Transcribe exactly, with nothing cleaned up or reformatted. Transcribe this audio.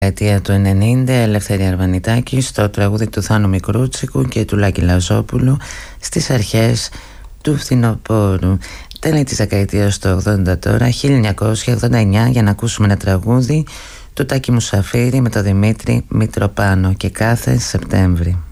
Αιτία του ενενήντα, Ελευθερία Αρβανιτάκη στο τραγούδι του Θάνου Μικρούτσικου και του Λάκη Λαζόπουλου στις αρχές του φθινοπόρου. Τέλη της δεκαετίας του ογδόντα τώρα, χίλια εννιακόσια ογδόντα εννιά, για να ακούσουμε ένα τραγούδι του Τάκη Μουσαφίρη με τον Δημήτρη Μητροπάνο και κάθε Σεπτέμβρη.